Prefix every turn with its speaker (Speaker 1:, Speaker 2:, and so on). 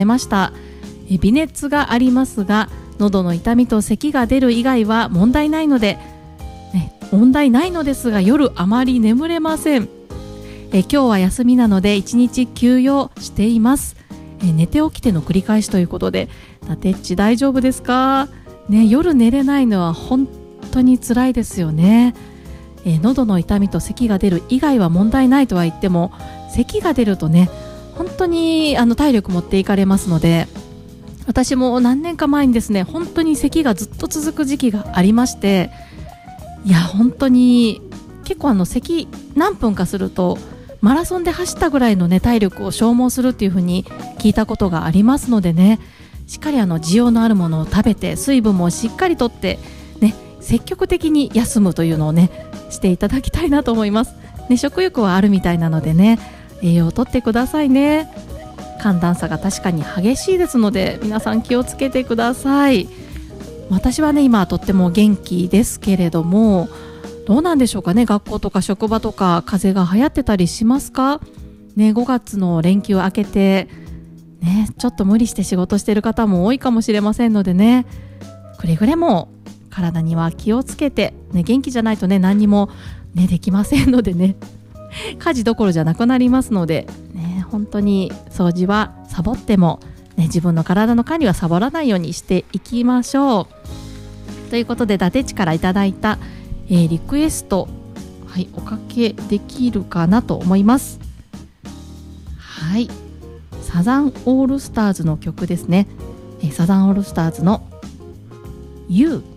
Speaker 1: ました。微熱がありますが、喉の痛みと咳が出る以外は問題ないので、問題ないのですが夜あまり眠れません。今日は休みなので1日休養しています。寝て起きての繰り返しということで、なてっち大丈夫ですか、夜寝れないのは本当に辛いですよね。喉の痛みと咳が出る以外は問題ないとは言っても、咳が出るとね本当に体力持っていかれますので、私も何年か前にですね本当に咳がずっと続く時期がありまして、いや本当に結構咳何分かするとマラソンで走ったぐらいの体力を消耗するっていう風に聞いたことがありますのでね、しっかり需要のあるものを食べて水分もしっかりとって積極的に休むというのをしていただきたいなと思います。食欲はあるみたいなので栄養をとってくださいね。寒暖差が確かに激しいですので皆さん気をつけてください。私は今とっても元気ですけれども、どうなんでしょうかね。学校とか職場とか風邪が流行ってたりしますか5月の連休明けてちょっと無理して仕事している方も多いかもしれませんのでくれぐれも体には気をつけて、元気じゃないと何にもできませんので家事どころじゃなくなりますので本当に掃除はサボっても、自分の体の管理はサボらないようにしていきましょう。ということで、伊達地からいただいた、リクエスト、おかけできるかなと思います。サザンオールスターズの曲ですね。サザンオールスターズの You